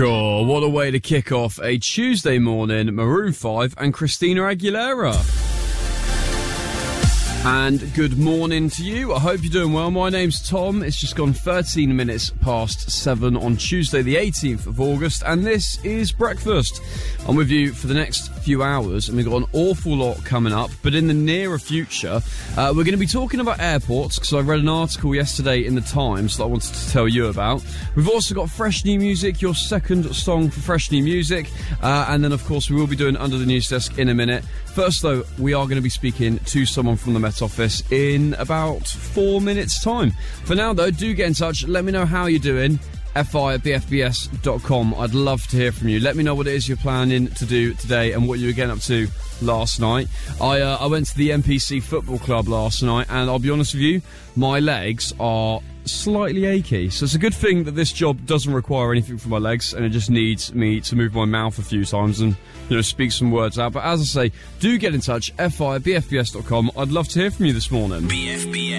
Cool, what a way to kick off a Tuesday morning. Maroon 5 and Christina Aguilera. And good morning to you. I hope you're doing well. My name's Tom. It's just gone 13 minutes past 7 on Tuesday the 18th of August, and this is Breakfast. I'm with you for the next few hours, and we've got an awful lot coming up, but in the nearer future, we're going to be talking about airports, because I read an article yesterday in the Times that I wanted to tell you about. We've also got fresh new music, your second song for fresh new music, and then of course we will be doing Under the News Desk in a minute. First though, we are going to be speaking to someone from the Met Office in about 4 minutes time. For now though, do get in touch, let me know how you're doing. fi@bfbs.com. I'd love to hear from you. Let me know what it is you're planning to do today and what you were getting up to last night. I went to the NPC Football Club last night, and I'll be honest with you, my legs are slightly achy. So it's a good thing that this job doesn't require anything from my legs, and it just needs me to move my mouth a few times and, you know, speak some words out. But as I say, do get in touch, fi@bfbs.com. I'd love to hear from you this morning. BFBS.